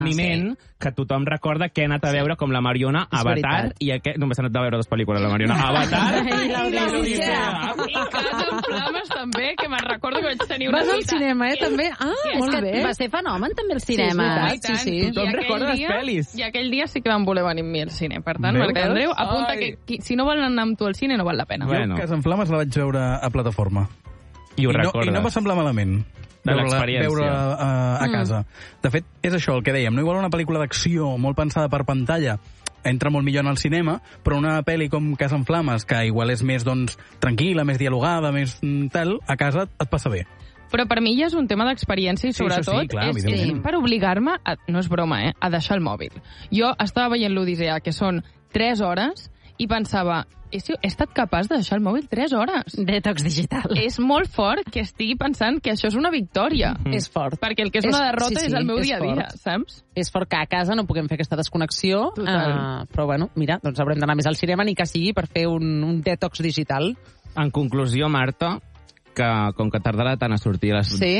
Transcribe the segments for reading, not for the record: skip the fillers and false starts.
esdeveniment que tothom recorda que he anat a veure com la Mariona, Avatar, i només he anat a veure 2 pel·lícules, la Mariona, Avatar i l'Odissea. I Casa en Flames també, que me'n recordo que vaig tenir una cita. Vas al cinema, també? Molt bé. Va ser fenomen també el cinema. Sí. Tothom recorda les pel·lis. I aquell dia sí que van voler venir amb mi al cine. Per tant, Marc Andreu, apunta que si no volen anar amb tu al cine no val la pena. Jo Casa en Flames la vaig veure a plataforma. I ho recordes. I no va semblar malament. De l'experiència. Veure a casa. De fet, és això el que dèiem. No igual una pel·lícula d'acció molt pensada per pantalla entra molt millor en el cinema, però una pel·li com Casa en Flames, que igual és més doncs, tranquil·la, més dialogada, més tal, a casa et passa bé. Però per mi ja és un tema d'experiència i sobretot és per obligar-me, no és broma, a deixar el mòbil. Jo estava veient l'Odissea, que són 3 hores, i pensava, he estat capaç de deixar el mòbil 3 hores. Detox digital. És molt fort que estigui pensant que això és una victòria. És fort. Perquè el que és una derrota és el meu dia a dia, saps? És fort que a casa no puguem fer aquesta desconnexió, però bueno, mira, doncs haurem d'anar més al cinema, ni que sigui per fer un detox digital. En conclusió, Marta, que com que tardarà tant a sortir a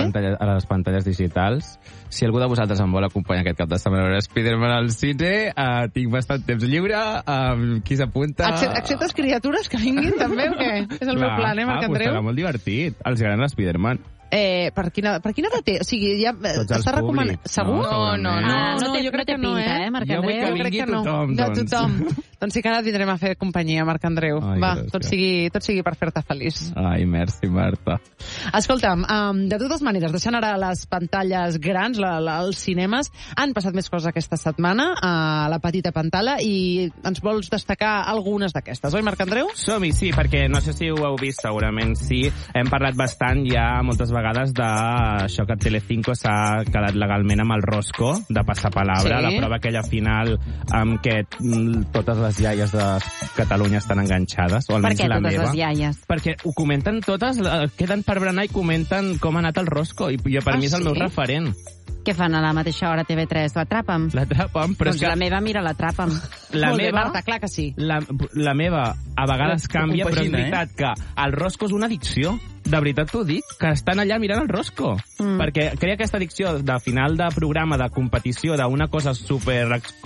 les pantalles digitals, si algú de vosaltres em vol acompanyar aquest cap de setmana a veure Spider-Man al cine, tinc bastant temps lliure, qui s'apunta... Acceptes criatures que vinguin també o què? És el meu plan, Marc Andreu? Serà molt divertit. Els agrada l'Spider-Man. Per quina edat té? O sigui, ja està recomanat... Segur? No, jo crec que no, Marc Andreu? Jo vull que vingui tothom, doncs. Tothom. Doncs sí que ara vindrem a fer companyia, Marc Andreu. Va, tot sigui per fer-te feliç. Ai, merci, Marta. Escolta'm, de totes maneres, deixant ara les pantalles grans, els cinemes, han passat més coses aquesta setmana a la petita pantalla i ens vols destacar algunes d'aquestes, oi, Marc Andreu? Som-hi, sí, perquè no sé si ho heu vist, segurament sí. Hem parlat bastant ja moltes vegades d'això que Telecinco s'ha quedat legalment amb el rosco de passapalabra, la prova aquella final amb què totes les iaies de Catalunya estan enganxades, o almenys la meva. Per què totes les iaies? Perquè ho comenten totes, queden per berenar i comenten com ha anat el rosco, i per mi és el meu referent. Què fan a la mateixa hora TV3? L'Atrapa'm? L'Atrapa'm, però doncs la meva mira l'Atrapa'm. La meva, Marta, clar que sí. La meva a vegades canvia, però és veritat que el rosco és una addicció. De veritat t'ho dic, que estan allà mirant el rosco. Perquè crea aquesta addicció de final de programa, de competició, d'una cosa super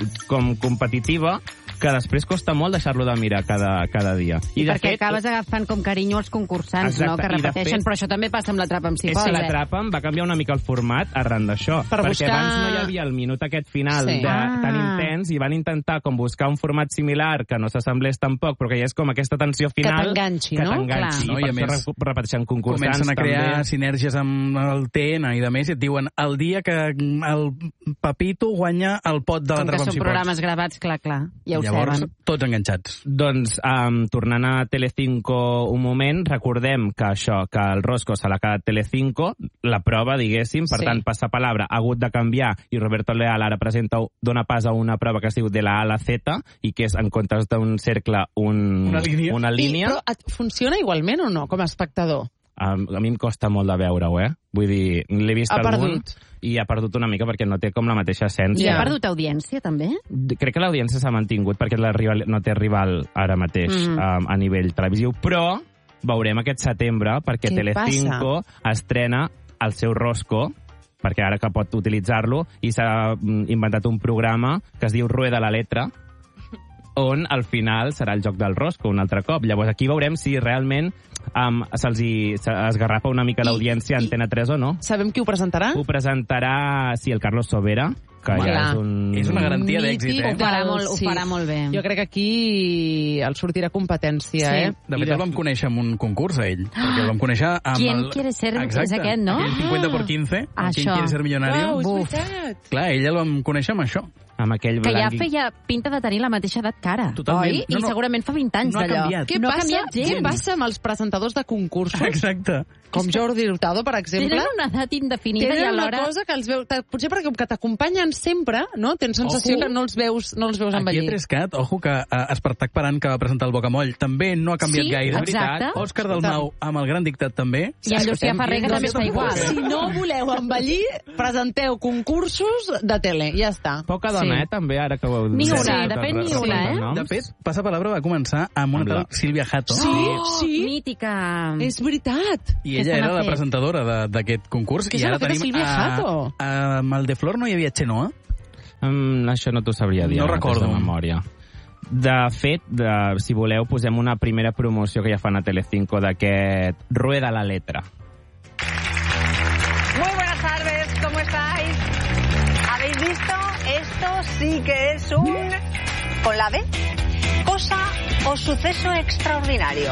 competitiva, que després costa molt deixar-lo de mirar cada dia. I perquè acabes agafant com carinyo els concursants, no? Que repeteixen, però això també passa amb l'Atrapa'm, si vols. L'Atrapa'm va canviar una mica el format arran d'això, perquè abans no hi havia el minut aquest final tan intens, i van intentar com buscar un format similar que no s'assemblés tampoc, però que ja és com aquesta tensió final que t'enganxi, no? I per això repeteixen concursants. Comencen a crear sinergies amb el TN i de més, i et diuen el dia que el Pepito guanya el pot de l'Atrapa'm, si pots. Com que són programes gravats, clar, ja ho llavors, saben. tots enganxats. Doncs, tornant a Telecinco un moment, recordem que que el rosco se l'ha quedat Telecinco, la prova, diguéssim, per tant, passapalabra ha hagut de canviar, i Roberto Leal ara dona pas a una prova que es diu de la A a la Z, i que és, en comptes d'un cercle, una línia. Però funciona igualment o no, com a espectador? A mi em costa molt de veure-ho, Vull dir, l'he vist algun i ha perdut una mica perquè no té com la mateixa essència. I ha perdut audiència, també? Crec que l'audiència s'ha mantingut perquè no té rival ara mateix a nivell televisiu, però veurem aquest setembre perquè Telecinco estrena el seu rosco, perquè ara que pot utilitzar-lo, i s'ha inventat un programa que es diu Rueda la Letra, on al final serà el joc del rosco un altre cop. Llavors aquí veurem si realment se'ls esgarrafa una mica l'audiència a Antena 3 o no. Sabem qui ho presentarà? Ho presentarà, el Carlos Sobera, que ja és una garantia d'èxit, Ho farà molt bé. Jo crec que aquí el sortirà competència, De fet, el vam conèixer en un concurs, a ell. Perquè el vam conèixer amb ¿Quién quiere ser? És aquest, no? El 50 por 15, ¿Quién quiere ser millonario? Clar, ell el vam conèixer amb això. Que ja feia pinta de tenir la mateixa edat que ara, oi? I segurament fa 20 anys d'allò. Què passa amb els presentadors de concursos? Exacte. Com Jordi Hurtado, per exemple. Tenen una edat indefinida i alhora... Tenen una cosa que els veus... Potser perquè com que t'acompanyen sempre, no? Tens sensació que no els veus envellir. Aquí a Trescat, ojo, que Espartac Paran, que va presentar el Bocamoll, també no ha canviat gaire. Exacte. Òscar Dalmau, amb el Gran Dictat, també. I en Llucià Ferrer, que també està igual. Si no voleu envellir, presenteu concursos de tele. Ja està. Poca dona, també, ara que ho heu dit. Ni una, de fet, ni una, De fet, Passapalabra va començar amb una tal Sílvia Jato. Sí. Mítica. És veritat. I ella era la presentadora d'aquest concurs. I ara tenim amb el de Flor no hi havia Xenoa? Això no t'ho sabria dir. No recordo. De memòria. De fet, si voleu, posem una primera promoció que ja fan a Telecinco d'aquest Rueda la letra. Muy buenas tardes, ¿cómo estáis? ¿Habéis visto? Esto sí que es un... ¿Con la B? Cosa o suceso extraordinario.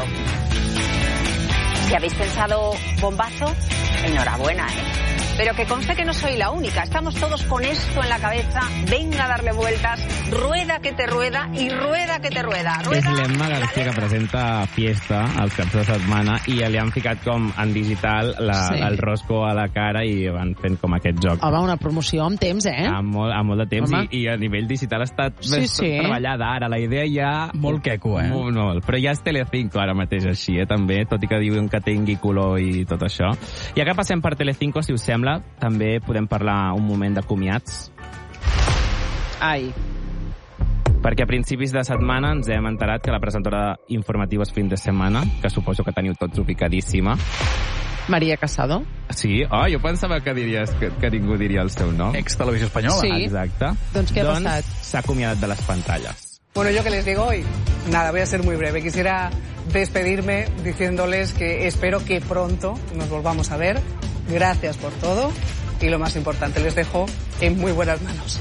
Si habéis pensado bombazo, enhorabuena, ¿eh? Pero que conste que no soy la única. Estamos todos con esto en la cabeza. Venga a darle vueltas. Rueda que te rueda i rueda que te rueda. És l'Emma García, que presenta Fiesta als caps de setmana, i li han ficat com en digital el rosco a la cara i van fent com aquest joc. Home, una promoció amb temps, eh? Amb molt de temps, i a nivell digital ha estat treballada. Ara la idea ja... Molt queco, eh? Molt, però ja és Telecinco ara mateix així, també, tot i que diuen que tingui color i tot això. I ara passem per Telecinco, si us sembla, també podem parlar un moment de comiats. Ai. Perquè a principis de setmana ens hem enterat que la presentadora d'informatius fin de setmana, que suposo que teniu tots ubicadíssima... Maria Casado. Sí? Oh, jo pensava que diries que ningú diria el seu nom. Ex-Televisió Espanyola. Sí. Exacte. Doncs què ha passat? S'ha acomiadat de les pantalles. Bueno, ¿yo qué les digo hoy? Nada, voy a ser muy breve. Quisiera despedirme diciéndoles que espero que pronto nos volvamos a ver. Gracias por todo y lo más importante, les dejo en muy buenas manos.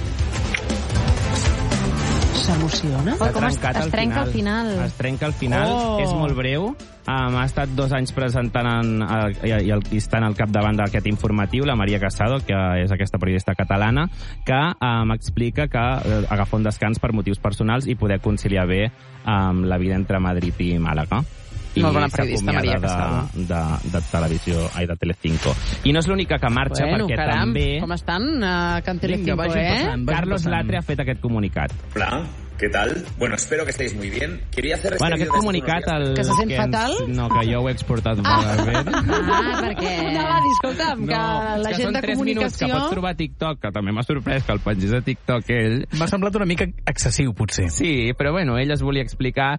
S'emociona? Com es trenca al final. Es trenca al final, és molt breu. Ha estat 2 anys presentant i estant al capdavant d'aquest informatiu, la Maria Casado, que és aquesta periodista catalana, que m'explica que agafa un descans per motius personals i poder conciliar bé la vida entre Madrid i Màlaga. Molt bona periodista, Maria Casado. De televisió, de Telecinco. I no és l'única que marxa, perquè també... Com estan Can Telecinco, Carlos Latre ha fet aquest comunicat. Hola, ¿qué tal? Bueno, espero que estéis muy bien. Quería hacer aquest comunicat... Que se sent fatal? No, que jo ho he exportat malament. Perquè... No, va dir, escolta'm, que la gent de comunicació... Són 3 minuts que pots trobar a TikTok, que també m'ha sorprès que el pengés a TikTok ell. M'ha semblat una mica excessiu, potser. Sí, però bueno, ell es volia explicar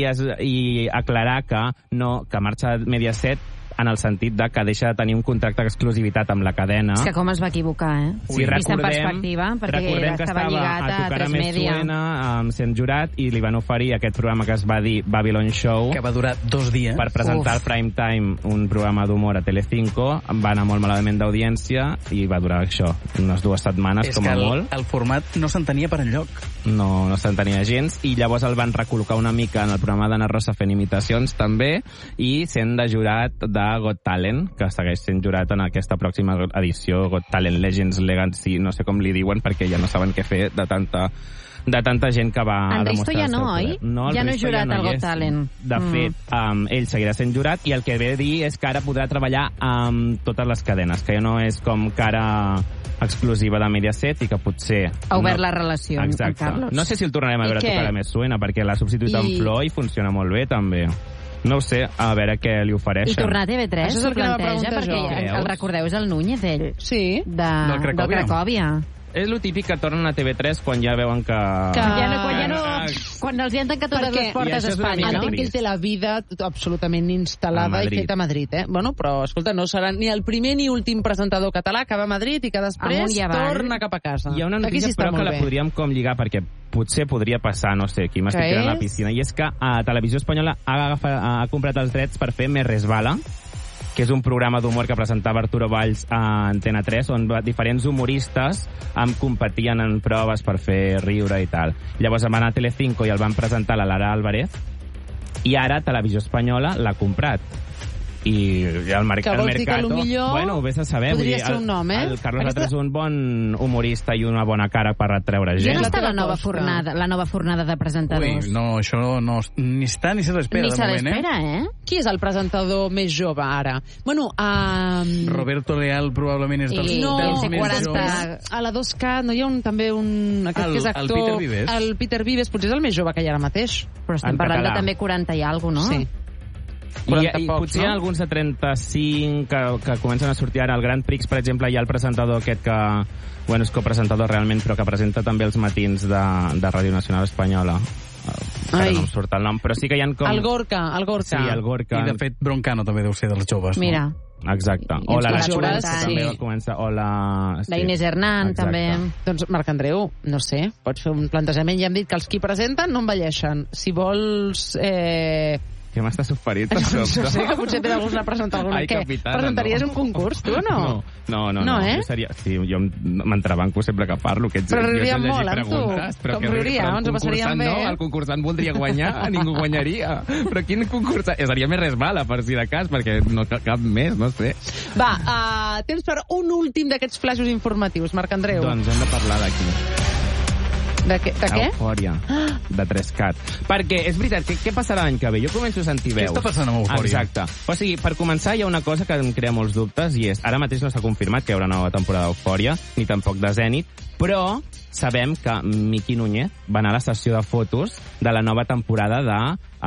i aclarar que marxa Mediaset en el sentit de que deixa de tenir un contracte d'exclusivitat amb la cadena. És que com es va equivocar, eh? Si vist en perspectiva, perquè estava lligat a 3 Media. Suena, sent jurat, i li van oferir aquest programa que es va dir Babylon Show, que va durar 2 dies. Per presentar al prime time un programa d'humor a Telecinco. Va anar molt malament d'audiència i va durar això, unes 2 setmanes com a molt. El format no s'entenia per enlloc. No s'entenia gens, i llavors el van recol·locar una mica en el programa d'Anna Rosa fent imitacions també, i sent de jurat de Got Talent, que segueix sent jurat en aquesta pròxima edició, Got Talent Legends Legacy, no sé com li diuen, perquè ja no saben què fer de tanta gent que va en demostrar ja no, oi? No, ja no és jurat al Got Talent. De fet, ell seguirà sent jurat, i el que ve a dir és que ara podrà treballar amb totes les cadenes, que ja no és com cara exclusiva de Mediaset, i que potser... Ha obert la relació amb Carlos. No sé si el tornarem a veure tocar més Suena, perquè l'ha substituït amb Flor i funciona molt bé, també. No ho sé, a veure què li ofereixen. I tornar a TV3 això és el que planteja, perquè el recordeu, és el Núñez, ell. Sí. Del Cracòvia. És lo típic que tornen a TV3 quan ja veuen que... Quan els hi han tancat totes les portes a Espanya, no? Entenc que ell té la vida absolutament instal·lada i feta a Madrid, eh? Bueno, però, escolta, no serà ni el primer ni últim presentador català que va a Madrid i que després torna cap a casa. Hi ha una notícia, però, que la podríem com lligar, perquè potser podria passar, no sé, aquí m'estic tirant a la piscina, i és que a Televisió Espanyola ha comprat els drets per fer Me Resbala, que és un programa d'humor que presentava Arturo Valls a Antena 3, on diferents humoristes competien en proves per fer riure i tal. Llavors van anar a Telecinco i el van presentar la Lara Álvarez, i ara Televisió Espanyola l'ha comprat. I el Mercato... Bueno, ho vés a saber. Podria ser un nom, eh? El Carlos Latre és un bon humorista i una bona cara per atreure gent. Ja no està la nova fornada de presentadors. Ui, no, això no, ni està ni se l'espera. Ni se l'espera, eh? Qui és el presentador més jove, ara? Bueno, Roberto Leal probablement és dels més joves. A la 2K no hi ha també aquest que és actor... El Peter Vives. El Peter Vives, potser és el més jove que hi ha ara mateix. Però estem parlant de també 40 i alguna cosa, no? Sí. I potser hi ha alguns de 35 que comencen a sortir ara. Al Grand Prix, per exemple, hi ha el presentador aquest que... Bueno, és copresentador realment, però que presenta també els matins de Ràdio Nacional Espanyola. Ara no em surt el nom, però sí que hi ha com... El Gorka. Sí, el Gorka. I, de fet, Broncano també deu ser dels joves. Mira. No? Exacte. O la joves, també va començar. O la... La Inés Hernán, també. Doncs, Marc Andreu, no sé, pots fer un plantejament. Ja hem dit que els qui presenten no envelleixen. Si vols... Què m'estàs oferint? No sé, que potser ve d'algú a presentar alguna. Ai, capitana, presentaries un concurs, tu, o no? No. Jo m'entrebanco sempre que parlo. Però riuríem molt amb tu. Com riuríem, ens ho passaríem bé. No, el concursant voldria guanyar, ningú guanyaria. Però quin concursant? Seria més resbala, per si de cas, perquè no cap més, no sé. Va, temps per un últim d'aquests flaixos informatius, Marc Andreu. Doncs hem de parlar d'aquí. De què? Eufòria, de 3CAT. Perquè, és veritat, què passarà l'any que ve? Jo començo a sentir veus. Què està passant amb Eufòria? Exacte. O sigui, per començar, hi ha una cosa que em crea molts dubtes, i és, ara mateix no s'ha confirmat que hi haurà nova temporada d'Eufòria, ni tampoc de Zènit, però sabem que Miqui Núñez va anar a la sessió de fotos de la nova temporada de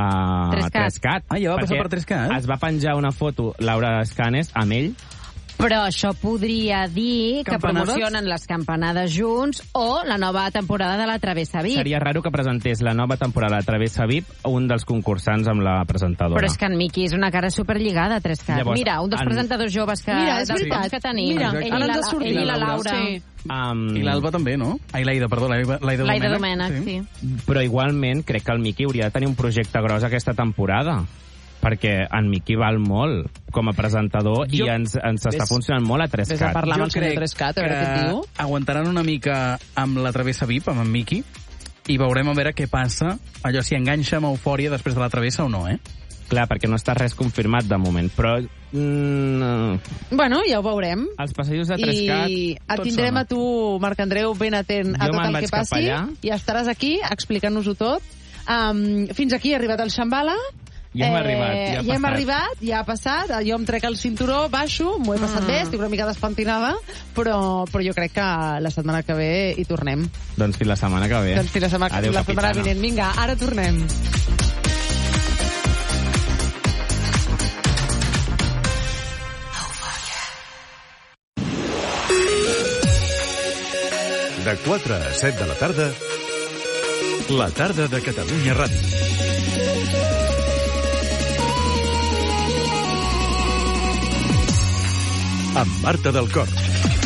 3CAT. Ah, ja va passar per 3CAT? Es va penjar una foto, Laura Escanes, amb ell. Però això podria dir que promocionen les campanades junts o la nova temporada de la Travessa VIP. Seria raro que presentés la nova temporada de la Travessa VIP un dels concursants amb la presentadora. Però és que en Miqui és una cara superlligada a 3CAT. Llavors, mira, un dels presentadors joves que, que tenim. Mira, ell i la Laura. Sí. I l'Alba també, no? Ai, l'Aida Domènech, sí. Però igualment crec que el Miqui hauria de tenir un projecte gros aquesta temporada, perquè en Miqui val molt com a presentador i ens està funcionant molt a 3CAT. Ves a parlar amb el senyor 3CAT, a veure què et diu. Aguantaran una mica amb la Travessa VIP, amb en Miqui, i veurem a veure què passa, allò si enganxa amb Eufòria després de la Travessa o no, Clar, perquè no està res confirmat de moment, però... Bueno, ja ho veurem. Els passejos de 3CAT... I et tindrem a tu, Marc Andreu, ben atent a tot el que passi, i estaràs aquí explicant-nos-ho tot. Fins aquí ha arribat el Xambala. Ja hem arribat, ja ha passat, jo em trec el cinturó, baixo, m'ho he passat bé, estic una mica despentinada, però jo crec que la setmana que ve hi tornem. Doncs fins la setmana que ve. Doncs fins la setmana vinent. Vinga, ara tornem. De 4 a 7 de la tarda, la tarda de Catalunya Ràdio. Amb Marta del Cor.